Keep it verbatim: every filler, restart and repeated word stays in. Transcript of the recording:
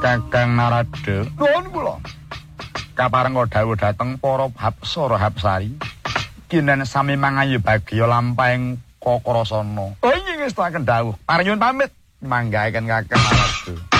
Kakang Narada. Nuwun kula. Kapareng dawuh dhateng para Hapsara Hapsari. Kinen sami mangayu bagya lampahing Kakrasana. Oh, ingin ngestaken dawuh. Paring nyuwun pamit manggahaken Kakang Narada.